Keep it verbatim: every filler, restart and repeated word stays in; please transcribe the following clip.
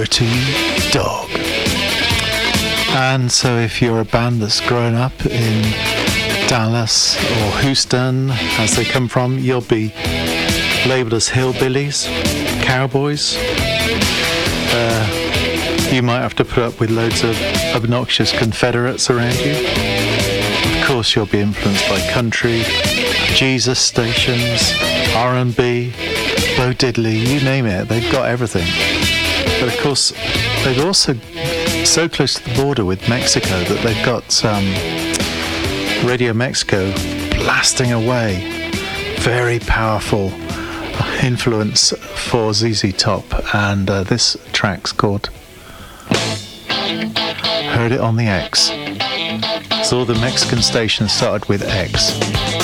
Dirty Dog. And so if you're a band that's grown up in Dallas or Houston, as they come from, you'll be labelled as hillbillies, cowboys. Uh, you might have to put up with loads of obnoxious Confederates around you. Of course, you'll be influenced by country, Jesus stations, R and B, Bo Diddley, you name it, they've got everything. But of course, they're also so close to the border with Mexico that they've got um, Radio Mexico blasting away. Very powerful influence for Z Z Top, and uh, this track's called Heard It on the X. So all the Mexican stations started with X.